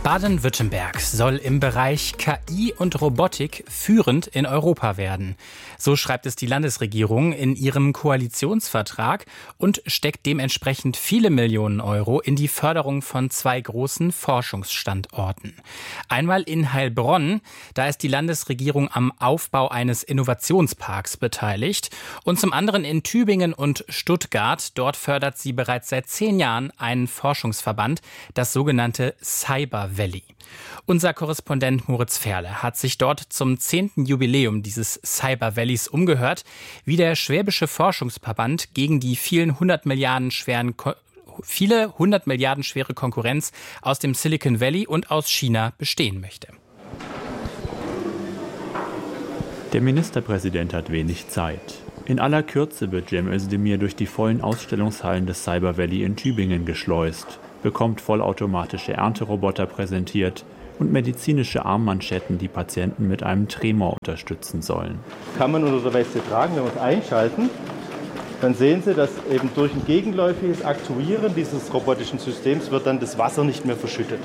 Baden-Württemberg soll im Bereich KI und Robotik führend in Europa werden. So schreibt es die Landesregierung in ihrem Koalitionsvertrag und steckt dementsprechend viele Millionen Euro in die Förderung von 2 großen Forschungsstandorten. Einmal in Heilbronn, da ist die Landesregierung am Aufbau eines Innovationsparks beteiligt. Und zum anderen in Tübingen und Stuttgart. Dort fördert sie bereits seit 10 Jahren einen Forschungsverband, das sogenannte Cyber Valley. Unser Korrespondent Moritz Ferle hat sich dort zum 10. Jubiläum dieses Cyber Valleys umgehört, wie der Schwäbische Forschungsverband gegen die viele 100 Milliarden schwere Konkurrenz aus dem Silicon Valley und aus China bestehen möchte. Der Ministerpräsident hat wenig Zeit. In aller Kürze wird Cem Özdemir durch die vollen Ausstellungshallen des Cyber Valley in Tübingen geschleust, bekommt vollautomatische Ernteroboter präsentiert und medizinische Armmanschetten, die Patienten mit einem Tremor unterstützen sollen. Kann man unter der Weste tragen, wenn wir es einschalten, dann sehen Sie, dass eben durch ein gegenläufiges Aktuieren dieses robotischen Systems wird dann das Wasser nicht mehr verschüttet.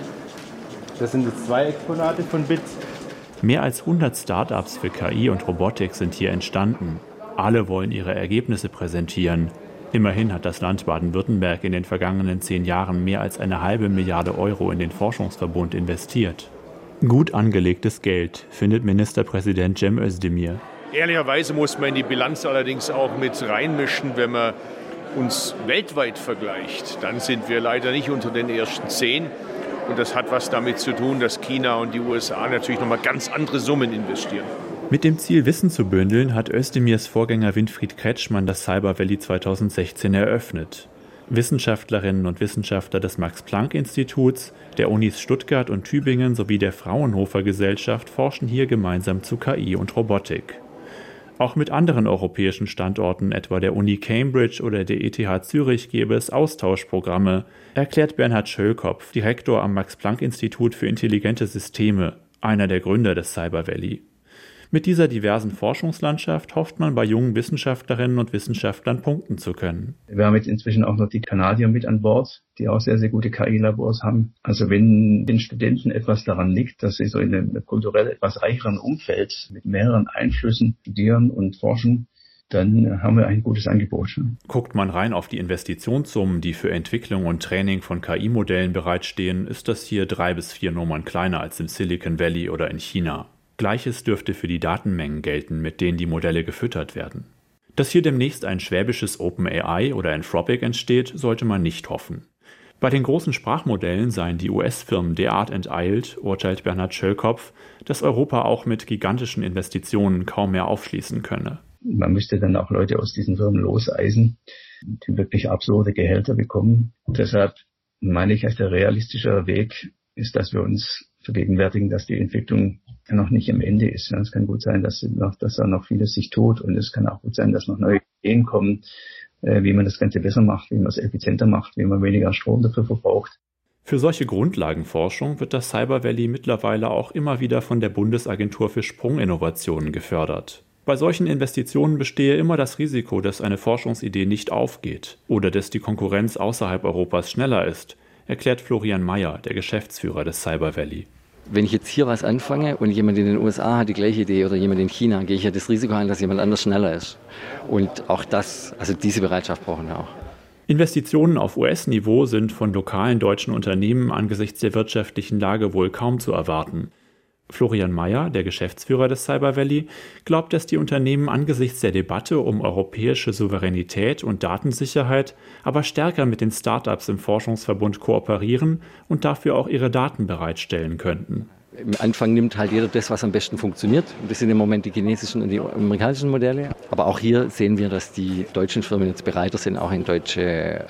Das sind jetzt 2 Exponate von BITS. Mehr als 100 Start-ups für KI und Robotik sind hier entstanden. Alle wollen ihre Ergebnisse präsentieren. Immerhin hat das Land Baden-Württemberg in den vergangenen 10 Jahren mehr als 1,5 Milliarde Euro in den Forschungsverbund investiert. Gut angelegtes Geld, findet Ministerpräsident Cem Özdemir. Ehrlicherweise muss man in die Bilanz allerdings auch mit reinmischen, wenn man uns weltweit vergleicht. Dann sind wir leider nicht unter den ersten 10. Und das hat was damit zu tun, dass China und die USA natürlich nochmal ganz andere Summen investieren. Mit dem Ziel, Wissen zu bündeln, hat Özdemirs Vorgänger Winfried Kretschmann das Cyber Valley 2016 eröffnet. Wissenschaftlerinnen und Wissenschaftler des Max-Planck-Instituts, der Unis Stuttgart und Tübingen sowie der Fraunhofer Gesellschaft forschen hier gemeinsam zu KI und Robotik. Auch mit anderen europäischen Standorten, etwa der Uni Cambridge oder der ETH Zürich, gäbe es Austauschprogramme, erklärt Bernhard Schöllkopf, Direktor am Max-Planck-Institut für intelligente Systeme, einer der Gründer des Cyber Valley. Mit dieser diversen Forschungslandschaft hofft man, bei jungen Wissenschaftlerinnen und Wissenschaftlern punkten zu können. Wir haben jetzt inzwischen auch noch die Kanadier mit an Bord, die auch sehr, sehr gute KI-Labors haben. Also wenn den Studenten etwas daran liegt, dass sie so in einem kulturell etwas reicheren Umfeld mit mehreren Einflüssen studieren und forschen, dann haben wir ein gutes Angebot. Guckt man rein auf die Investitionssummen, die für Entwicklung und Training von KI-Modellen bereitstehen, ist das hier 3 bis 4 Nummern kleiner als im Silicon Valley oder in China. Gleiches dürfte für die Datenmengen gelten, mit denen die Modelle gefüttert werden. Dass hier demnächst ein schwäbisches OpenAI oder Anthropic entsteht, sollte man nicht hoffen. Bei den großen Sprachmodellen seien die US-Firmen derart enteilt, urteilt Bernhard Schöllkopf, dass Europa auch mit gigantischen Investitionen kaum mehr aufschließen könne. Man müsste dann auch Leute aus diesen Firmen loseisen, die wirklich absurde Gehälter bekommen. Deshalb meine ich, dass der realistische Weg ist, dass wir uns vergegenwärtigen, dass die Entwicklung noch nicht am Ende ist. Es kann gut sein, dass da noch vieles sich tut, und es kann auch gut sein, dass noch neue Ideen kommen, wie man das Ganze besser macht, wie man es effizienter macht, wie man weniger Strom dafür verbraucht. Für solche Grundlagenforschung wird das Cyber Valley mittlerweile auch immer wieder von der Bundesagentur für Sprunginnovationen gefördert. Bei solchen Investitionen bestehe immer das Risiko, dass eine Forschungsidee nicht aufgeht oder dass die Konkurrenz außerhalb Europas schneller ist, erklärt Florian Mayer, der Geschäftsführer des Cyber Valley. Wenn ich jetzt hier was anfange und jemand in den USA hat die gleiche Idee oder jemand in China, gehe ich ja das Risiko ein, dass jemand anders schneller ist. Und auch das, also diese Bereitschaft brauchen wir auch. Investitionen auf US-Niveau sind von lokalen deutschen Unternehmen angesichts der wirtschaftlichen Lage wohl kaum zu erwarten. Florian Mayer, der Geschäftsführer des Cyber Valley, glaubt, dass die Unternehmen angesichts der Debatte um europäische Souveränität und Datensicherheit aber stärker mit den Start-ups im Forschungsverbund kooperieren und dafür auch ihre Daten bereitstellen könnten. Im Anfang nimmt halt jeder das, was am besten funktioniert. Das sind im Moment die chinesischen und die amerikanischen Modelle. Aber auch hier sehen wir, dass die deutschen Firmen jetzt bereiter sind, auch in deutsche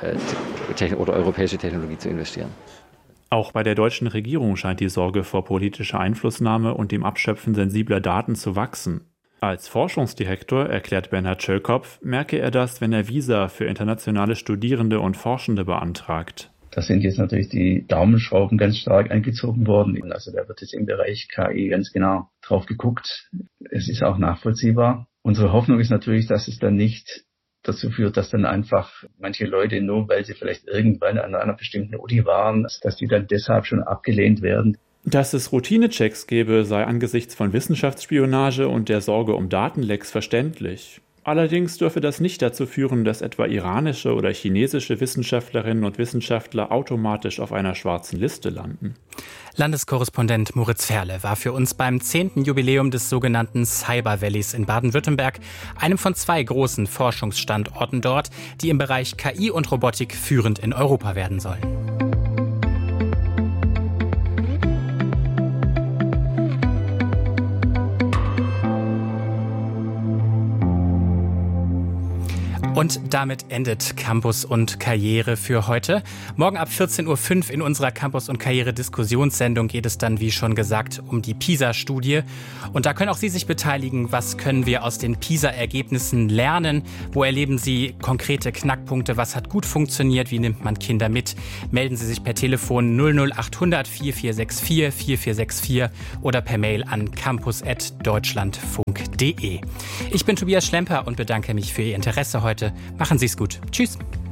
oder europäische Technologie zu investieren. Auch bei der deutschen Regierung scheint die Sorge vor politischer Einflussnahme und dem Abschöpfen sensibler Daten zu wachsen. Als Forschungsdirektor, erklärt Bernhard Schöllkopf, merke er das, wenn er Visa für internationale Studierende und Forschende beantragt. Da sind jetzt natürlich die Daumenschrauben ganz stark angezogen worden. Also da wird jetzt im Bereich KI ganz genau drauf geguckt. Es ist auch nachvollziehbar. Unsere Hoffnung ist natürlich, dass es dann nicht dazu führt, dass dann einfach manche Leute, nur weil sie vielleicht irgendwann an einer bestimmten Uni waren, dass die dann deshalb schon abgelehnt werden. Dass es Routinechecks gäbe, sei angesichts von Wissenschaftsspionage und der Sorge um Datenlecks verständlich. Allerdings dürfe das nicht dazu führen, dass etwa iranische oder chinesische Wissenschaftlerinnen und Wissenschaftler automatisch auf einer schwarzen Liste landen. Landeskorrespondent Moritz Ferle war für uns beim 10. Jubiläum des sogenannten Cyber Valleys in Baden-Württemberg, einem von 2 großen Forschungsstandorten dort, die im Bereich KI und Robotik führend in Europa werden sollen. Und damit endet Campus und Karriere für heute. Morgen ab 14.05 Uhr in unserer Campus- und Karriere-Diskussionssendung geht es dann, wie schon gesagt, um die PISA-Studie. Und da können auch Sie sich beteiligen. Was können wir aus den PISA-Ergebnissen lernen? Wo erleben Sie konkrete Knackpunkte? Was hat gut funktioniert? Wie nimmt man Kinder mit? Melden Sie sich per Telefon 00800 4464 4464 oder per Mail an campus@deutschlandfunk.de. Ich bin Tobias Schlemper und bedanke mich für Ihr Interesse heute. Machen Sie es gut. Tschüss.